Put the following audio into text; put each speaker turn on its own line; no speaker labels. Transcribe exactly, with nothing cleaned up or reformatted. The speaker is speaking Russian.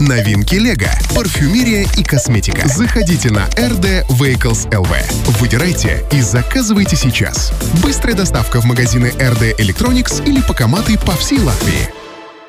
Новинки Лего, парфюмерия и косметика. Заходите на эр дэ Vehicles эл ви. Выбирайте и заказывайте сейчас. Быстрая доставка в магазины эр дэ Electronics или покоматы по всей Латвии.